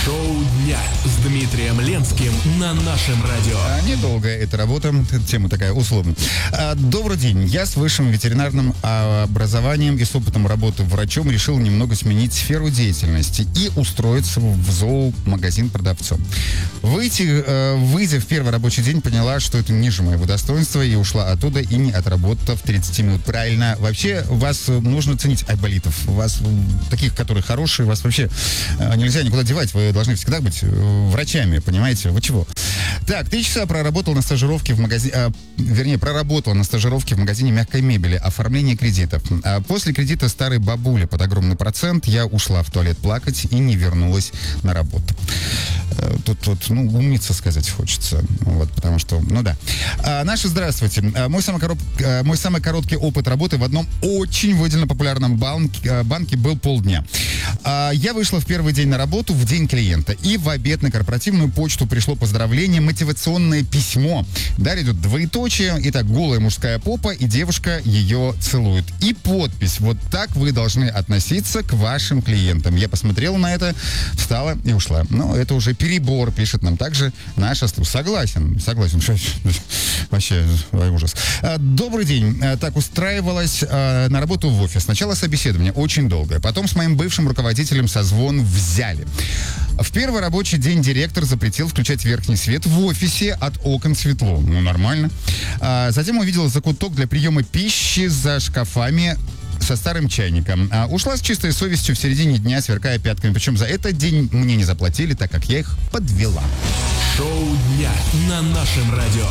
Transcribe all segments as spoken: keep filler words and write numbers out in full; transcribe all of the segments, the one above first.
Шоу дня с Дмитрием Ленским на нашем радио. А, недолгая эта работа, тема такая условная. А, добрый день. Я с высшим ветеринарным образованием и с опытом работы врачом решил немного сменить сферу деятельности и устроиться в зоомагазин продавцом. Выйти, э, выйдя в первый рабочий день, поняла, что это ниже моего достоинства, и ушла оттуда, и не отработав тридцать минут. Правильно. Вообще, вас нужно ценить айболитов. Вас, таких, которые хорошие, вас вообще э, нельзя никуда девать. Вы должны всегда быть э, врачами, понимаете? Вы чего? Так, три часа проработал на стажировке в магазине, а, вернее, проработал на стажировке в магазине мягкой мебели, оформление кредитов. А после кредита старой бабули под огромный процент я ушла в туалет плакать и не вернулась на работу. Тут, тут ну, умница сказать хочется, вот, потому что, ну да. А, наши, здравствуйте. А, мой, самый корот, а, мой самый короткий опыт работы в одном очень выделенно популярном банке, а, банке был полдня. А, я вышла в первый день на работу в день клиента, и в обед на корпоративную почту пришло поздравление, мотивационное письмо. Далее идет двоеточие, итак, голая мужская попа, и девушка ее целует. И подпись: вот так вы должны относиться к вашим клиентам. Я посмотрела на это, встала и ушла. Но это уже перебор, пишет нам также наша... Согласен, согласен. Вообще, ужас. Добрый день. Так, устраивалась на работу в офис. Сначала собеседование очень долгое. Потом с моим бывшим руководителем созвон взяли. В первый рабочий день директор запретил включать верхний свет в офисе, от окон светло. Ну, нормально. Затем увидела закуток для приема пищи за шкафами со старым чайником. А, ушла с чистой совестью в середине дня, сверкая пятками. Причем за этот день мне не заплатили, так как я их подвела. Шоу дня на нашем радио.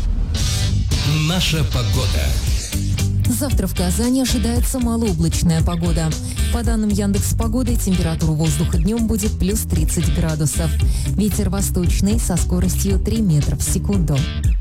Наша погода. Завтра в Казани ожидается малооблачная погода. По данным Яндекс.Погоды, температура воздуха днем будет плюс тридцать градусов. Ветер восточный со скоростью три метра в секунду.